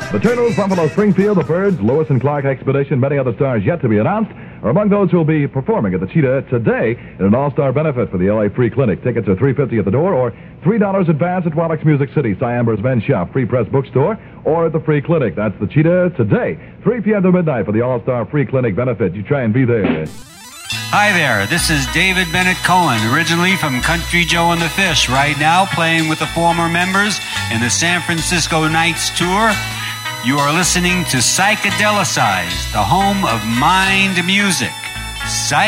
The Turtles, Buffalo Springfield, the Birds, Lewis and Clark Expedition, many other stars yet to be announced, are among those who will be performing at the Cheetah today in an all-star benefit for the L.A. Free Clinic. Tickets are $3.50 at the door or $3 advance at Wallack's Music City, Cyamber's Men's Shop, Free Press Bookstore, or at the Free Clinic. That's the Cheetah today, 3 p.m. to midnight for the All-Star Free Clinic benefit. You try and be there. Hi there, this is David Bennett Cohen, originally from Country Joe and the Fish, right now playing with the former members in the San Francisco Nights Tour. You are listening to Psychedelicize, the home of mind music.